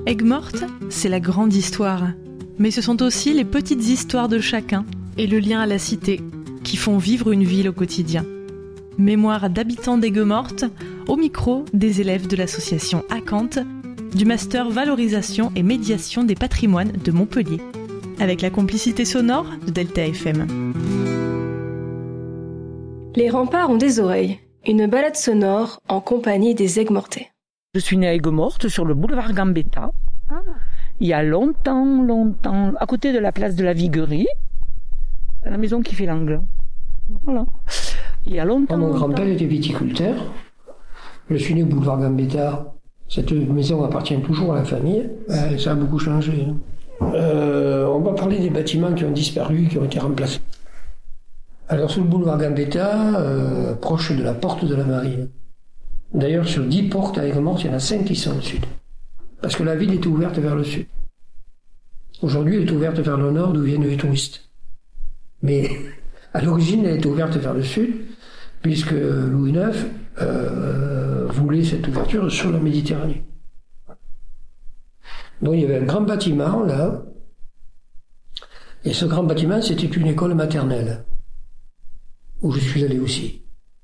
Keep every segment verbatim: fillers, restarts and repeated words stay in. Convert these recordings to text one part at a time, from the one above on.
Aigues-Mortes, c'est la grande histoire. Mais ce sont aussi les petites histoires de chacun et le lien à la cité qui font vivre une ville au quotidien. Mémoire d'habitants d'Aigues-Mortes, au micro des élèves de l'association Acanthe, du master Valorisation et Médiation des patrimoines de Montpellier, avec la complicité sonore de Delta F M. Les remparts ont des oreilles, une balade sonore en compagnie des Aigues-Mortais. Je suis née à Aigues-Mortes, sur le boulevard Gambetta, ah. il y a longtemps, longtemps, à côté de la place de la Viguerie, la maison qui fait l'angle. Voilà. Il y a longtemps. Mon longtemps. grand-père était viticulteur. Je suis né au boulevard Gambetta. Cette maison appartient toujours à la famille. Euh, ça a beaucoup changé. Euh, on va parler des bâtiments qui ont disparu, qui ont été remplacés. Alors sur le boulevard Gambetta, euh, proche de la porte de la Marine. D'ailleurs, sur dix portes à Aigues-Mortes, il y en a cinq qui sont au sud. Parce que la ville est ouverte vers le sud. Aujourd'hui, elle est ouverte vers le nord, d'où viennent les touristes. Mais à l'origine, elle est ouverte vers le sud, puisque Louis neuf euh, voulait cette ouverture sur la Méditerranée. Donc il y avait un grand bâtiment là, et ce grand bâtiment, c'était une école maternelle, où je suis allé aussi.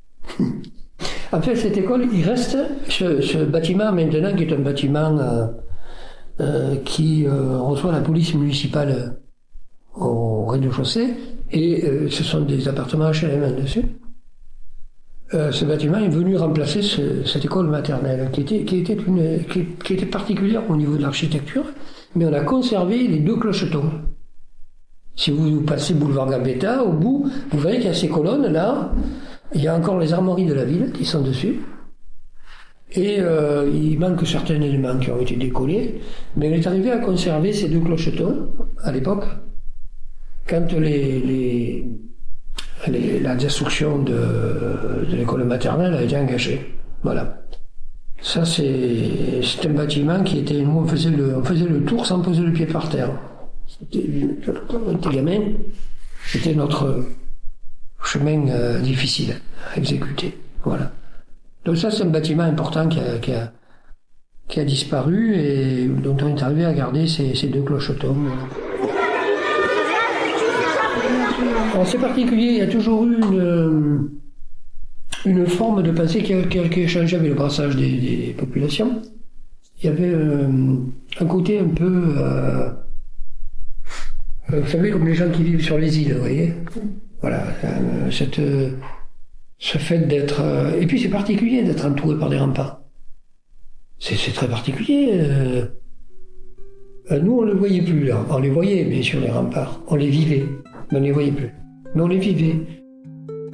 En fait, cette école, il reste ce, ce bâtiment maintenant, qui est un bâtiment euh, euh, qui euh, reçoit la police municipale au rez-de-chaussée, et euh, ce sont des appartements H L M dessus. Euh, ce bâtiment est venu remplacer ce, cette école maternelle, qui était, qui, était une, qui, qui était particulière au niveau de l'architecture, mais on a conservé les deux clochetons. Si vous passez boulevard Gambetta, au bout, vous verrez qu'il y a ces colonnes-là, il y a encore les armoiries de la ville qui sont dessus, et euh, il manque certains éléments qui ont été décollés, mais on est arrivé à conserver ces deux clochetons, à l'époque, quand les, les, les, la destruction de, de l'école maternelle a été engagée. Voilà. Ça, c'est, c'est un bâtiment qui était, nous, on faisait le, on faisait le tour sans poser le pied par terre. C'était, quand on était gamin, c'était notre chemin euh, difficile à exécuter. Voilà. Donc ça, c'est un bâtiment important qui a, qui a, qui a disparu et dont on est arrivé à garder ces, ces deux clochetons. Alors c'est particulier, il y a toujours eu une, une forme de pensée qui a, qui a, qui a changé avec le brassage des, des populations. Il y avait euh, un côté un peu, euh, vous savez, comme les gens qui vivent sur les îles, vous voyez. Voilà, euh, cette, euh, ce fait d'être... Euh, et puis c'est particulier d'être entouré par des remparts. C'est, c'est très particulier. Euh, euh, nous, on ne le voyait plus, là. On les voyait, bien sûr, les remparts. On les vivait, mais on ne les voyait plus. Mais on les vivait.